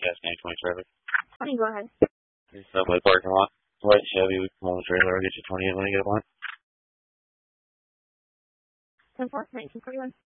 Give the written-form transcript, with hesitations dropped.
Gas 20 traffic. 20, go ahead. Subway parking lot. White Chevy with small trailer. I'll get you 28 when I get one. 10-4, 1941.